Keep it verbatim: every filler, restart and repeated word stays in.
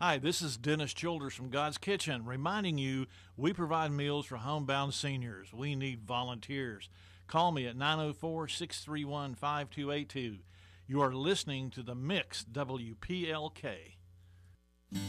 Hi, this is Dennis Childers from God's Kitchen, reminding you we provide meals for homebound seniors. We need volunteers. Call me at nine oh four, six three one, five two eight two. You are listening to The Mix, W P L K.